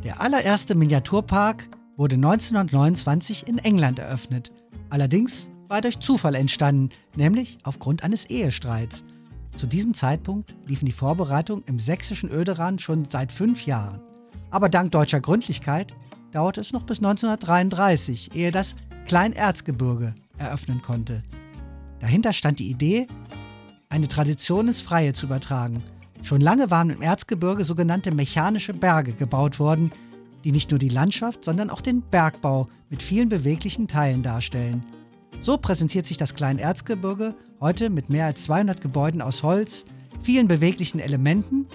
Der allererste Miniaturpark wurde 1929 in England eröffnet. Allerdings war er durch Zufall entstanden, nämlich aufgrund eines Ehestreits. Zu diesem Zeitpunkt liefen die Vorbereitungen im sächsischen Oederan schon seit 5 Jahren. Aber dank deutscher Gründlichkeit dauerte es noch bis 1933, ehe das Kleinerzgebirge eröffnen konnte. Dahinter stand die Idee, eine Tradition ins Freie zu übertragen. Schon lange waren im Erzgebirge sogenannte mechanische Berge gebaut worden, die nicht nur die Landschaft, sondern auch den Bergbau mit vielen beweglichen Teilen darstellen. So präsentiert sich das Kleinerzgebirge heute mit mehr als 200 Gebäuden aus Holz, vielen beweglichen Elementen